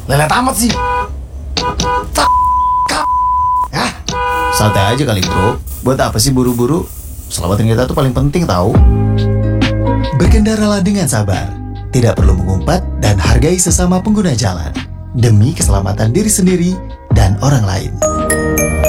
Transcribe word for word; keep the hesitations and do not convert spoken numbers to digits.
Lelet amat sih. Tak. Ya. Santai aja kali bro. Buat apa sih buru-buru? Keselamatan kita tuh paling penting tahu. Berkendaralah dengan sabar. Tidak perlu mengumpat dan hargai sesama pengguna jalan. Demi keselamatan diri sendiri dan orang lain.